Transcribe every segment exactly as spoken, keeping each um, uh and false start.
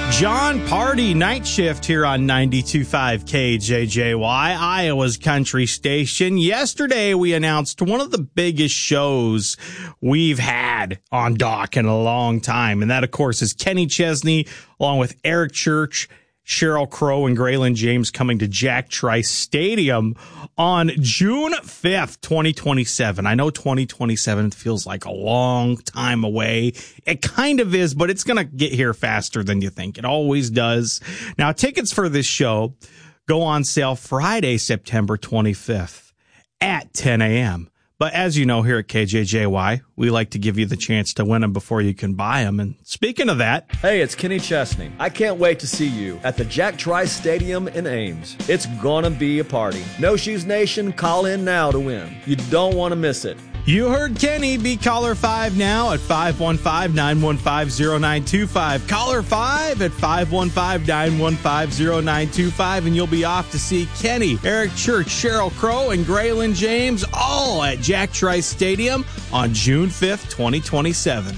John Party Night Shift here on ninety-two point five K J J Y, Iowa's country station. Yesterday, we announced one of the biggest shows we've had on Doc in a long time. And that, of course, is Kenny Chesney, along with Eric Church, Sheryl Crow, and Graylin James coming to Jack Trice Stadium on June fifth, twenty twenty-seven. I know twenty twenty-seven feels like a long time away. It kind of is, but it's going to get here faster than you think. It always does. Now, tickets for this show go on sale Friday, September twenty-fifth at ten a.m. But as you know, here at K J J Y, we like to give you the chance to win them before you can buy them. And speaking of that... Hey, it's Kenny Chesney. I can't wait to see you at the Jack Trice Stadium in Ames. It's gonna be a party. No Shoes Nation, call in now to win. You don't want to miss it. You heard Kenny. Be caller five now at five one five, nine one five, zero nine two five. Caller five at five one five, nine one five, zero nine two five, and you'll be off to see Kenny, Eric Church, Sheryl Crow, and Graylin James, all at Jack Trice Stadium on June fifth, twenty twenty-seven.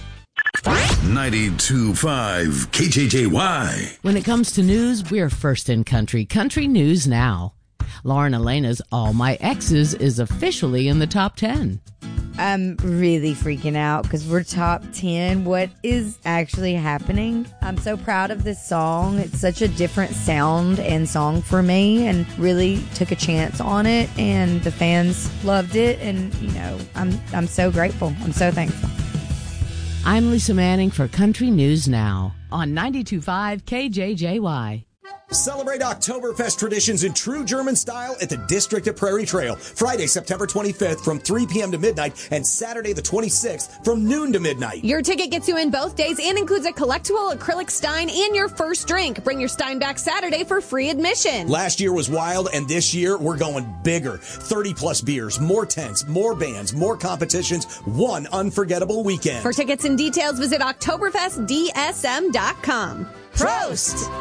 ninety-two point five K J J Y. When it comes to news, we're first in country. Country News Now. Lauren Elena's All My Exes is officially in the top ten. I'm really freaking out because we're top ten. What is actually happening? I'm so proud of this song. It's such a different sound and song for me, and really took a chance on it, and the fans loved it, and you know, I'm I'm so grateful. I'm so thankful. I'm Lisa Manning for Country News Now on ninety-two point five K J J Y. Celebrate Oktoberfest traditions in true German style at the District at Prairie Trail. Friday, September twenty-fifth from three p.m. to midnight, and Saturday the twenty-sixth from noon to midnight. Your ticket gets you in both days and includes a collectible acrylic Stein and your first drink. Bring your Stein back Saturday for free admission. Last year was wild, and this year we're going bigger. thirty plus beers, more tents, more bands, more competitions, one unforgettable weekend. For tickets and details, visit Oktoberfest D S M dot com. Prost!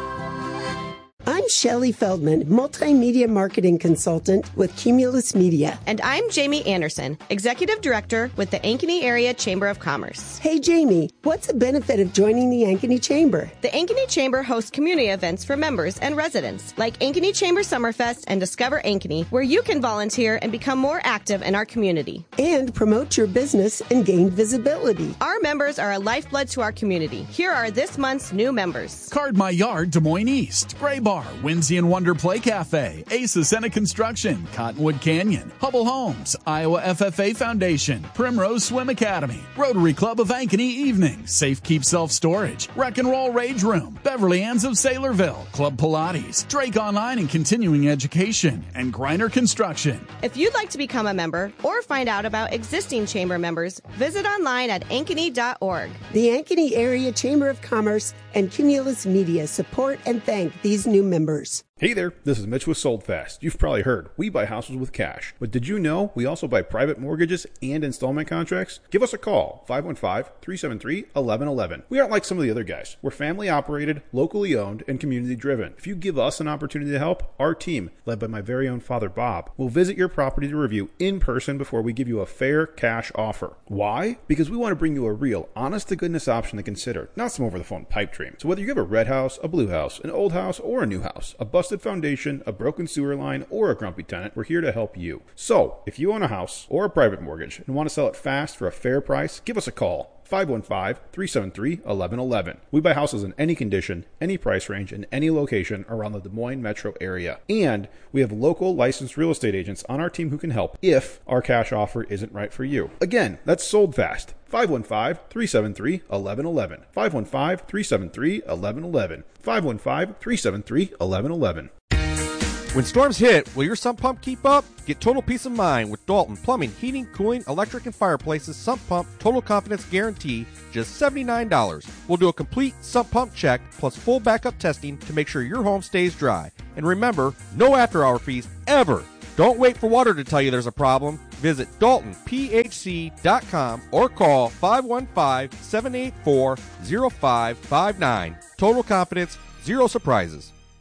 I'm Shelley Feldman, multimedia marketing consultant with Cumulus Media. And I'm Jamie Anderson, executive director with the Ankeny Area Chamber of Commerce. Hey, Jamie, what's the benefit of joining the Ankeny Chamber? The Ankeny Chamber hosts community events for members and residents, like Ankeny Chamber Summerfest and Discover Ankeny, where you can volunteer and become more active in our community. And promote your business and gain visibility. Our members are a lifeblood to our community. Here are this month's new members. Card My Yard, Des Moines East, Gray Bar, Whimsy and Wonder Play Cafe, Ace Senate Construction, Cottonwood Canyon, Hubble Homes, Iowa F F A Foundation, Primrose Swim Academy, Rotary Club of Ankeny Evening, Safe Keep Self Storage, Wreck and Roll Rage Room, Beverly Ann's of Saylorville, Club Pilates, Drake Online and Continuing Education, and Griner Construction. If you'd like to become a member or find out about existing chamber members, visit online at ankeny dot org. The Ankeny Area Chamber of Commerce and Cumulus Media support and thank these new members. Hey there, this is Mitch with Sold Fast. You've probably heard, we buy houses with cash. But did you know we also buy private mortgages and installment contracts? Give us a call, five one five, three seven three, one one one one. We aren't like some of the other guys. We're family operated, locally owned, and community driven. If you give us an opportunity to help, our team, led by my very own father Bob, will visit your property to review in person before we give you a fair cash offer. Why? Because we want to bring you a real, honest-to-goodness option to consider, not some over-the-phone pipe dream. So whether you have a red house, a blue house, an old house, or a new house, a busted foundation, a broken sewer line, or a grumpy tenant, we're here to help you. So, if you own a house or a private mortgage and want to sell it fast for a fair price, give us a call. five one five, three seven three, one one one one. We buy houses in any condition, any price range, and any location around the Des Moines metro area. And we have local licensed real estate agents on our team who can help if our cash offer isn't right for you. Again, that's Sold Fast. five one five, three seven three, one one one one. five one five, three seven three, one one one one. five one five, three seven three, one one one one. When storms hit, will your sump pump keep up? Get total peace of mind with Dalton Plumbing, Heating, Cooling, Electric, and Fireplaces Sump Pump Total Confidence Guarantee, just seventy-nine dollars. We'll do a complete sump pump check plus full backup testing to make sure your home stays dry. And remember, no after-hour fees ever. Don't wait for water to tell you there's a problem. Visit Dalton P H C dot com or call five one five, seven eight four, zero five five nine. Total confidence, zero surprises.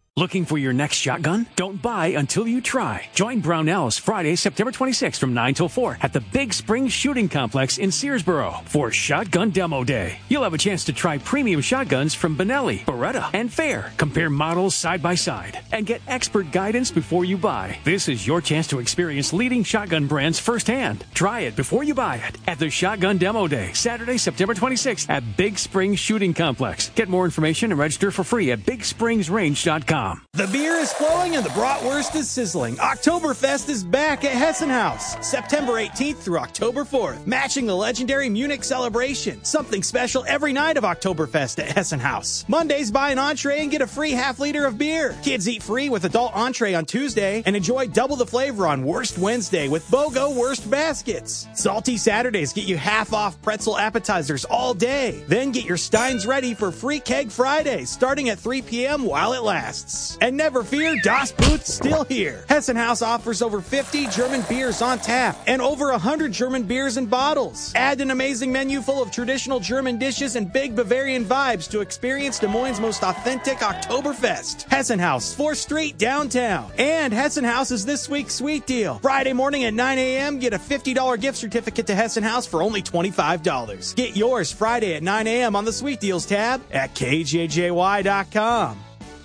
Looking for your next shotgun? Don't buy until you try. Join Brownells Friday, September twenty-sixth from nine till four at the Big Spring Shooting Complex in Searsboro for Shotgun Demo Day. You'll have a chance to try premium shotguns from Benelli, Beretta, and Fair. Compare models side by side and get expert guidance before you buy. This is your chance to experience leading shotgun brands firsthand. Try it before you buy it at the Shotgun Demo Day, Saturday, September twenty-sixth at Big Spring Shooting Complex. Get more information and register for free at big springs range dot com. The beer is flowing and the bratwurst is sizzling. Oktoberfest is back at Hessen House, September eighteenth through October fourth, matching the legendary Munich celebration. Something special every night of Oktoberfest at Hessen House. Mondays, buy an entree and get a free half liter of beer. Kids eat free with adult entree on Tuesday and enjoy double the flavor on Wurst Wednesday with BOGO Wurst baskets. Salty Saturdays get you half off pretzel appetizers all day. Then get your steins ready for free keg Fridays starting at three p.m. while it lasts. And never fear, Das Boot's still here. Hessen House offers over fifty German beers on tap and over one hundred German beers in bottles. Add an amazing menu full of traditional German dishes and big Bavarian vibes to experience Des Moines' most authentic Oktoberfest. Hessen House, fourth Street, downtown. And Hessen House is this week's sweet deal. Friday morning at nine a.m., get a fifty dollars gift certificate to Hessen House for only twenty-five dollars. Get yours Friday at nine a.m. on the Sweet Deals tab at K J J Y dot com.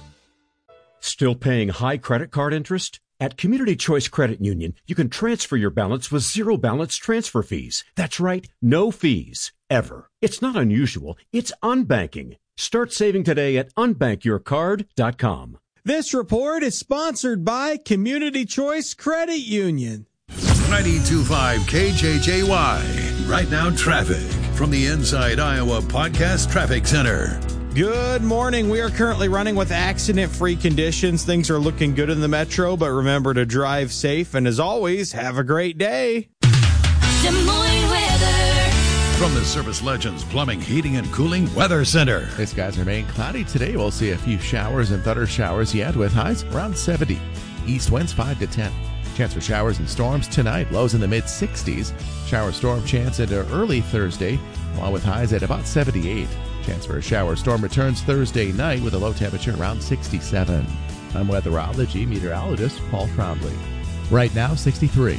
Still paying high credit card interest? At Community Choice Credit Union, you can transfer your balance with zero balance transfer fees. That's right, no fees, ever. It's not unusual, it's unbanking. Start saving today at unbank your card dot com. This report is sponsored by Community Choice Credit Union. ninety-two point five K J J Y. Right now, traffic from the Inside Iowa Podcast Traffic Center. Good morning. We are currently running with accident-free conditions. Things are looking good in the metro, but remember to drive safe. And as always, have a great day. Des Moines weather. From the Service Legends Plumbing, Heating, and Cooling Weather Center. Hey, skies remain cloudy today. We'll see a few showers and thunder showers yet with highs around seventy. East winds five to ten. Chance for showers and storms tonight. Lows in the mid-sixties. Shower storm chance into early Thursday, along with highs at about seventy-eight. Chance for a shower storm returns Thursday night with a low temperature around sixty-seven. I'm weatherology meteorologist Paul Trombley. Right now, sixty-three.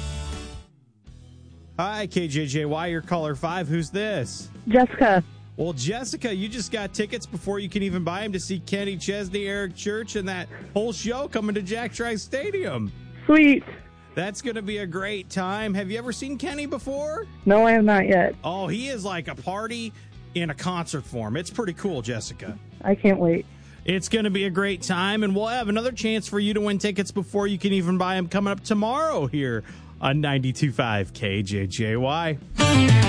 Hi, K J J Y, your caller five. Who's this? Jessica. Well, Jessica, you just got tickets before you can even buy them to see Kenny Chesney, Eric Church, and that whole show coming to Jack Trice Stadium. Sweet. That's going to be a great time. Have you ever seen Kenny before? No, I have not yet. Oh, he is like a party in a concert form. It's pretty cool, Jessica. I can't wait. It's going to be a great time, and we'll have another chance for you to win tickets before you can even buy them coming up tomorrow here on ninety-two point five K J J Y.